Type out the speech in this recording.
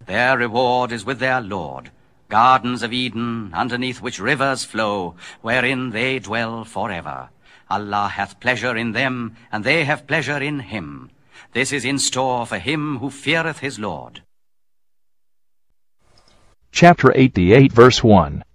Their reward is with their Lord, gardens of Eden, underneath which rivers flow, wherein they dwell forever. Allah hath pleasure in them, and they have pleasure in him. This is in store for him who feareth his Lord. Chapter 88, verse 1.